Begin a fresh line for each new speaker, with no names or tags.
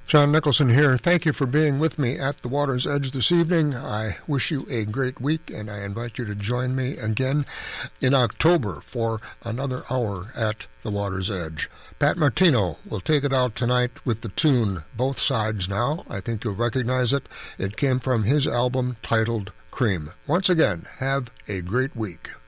John Nicholson here. Thank you for being with me at the Water's Edge this evening. I wish you a great week, and I invite you to join me again in October for another hour at the Water's Edge. Pat Martino will take it out tonight with the tune Both Sides Now. I think you'll recognize it. It came from his album titled Cream. Once again, have a great week.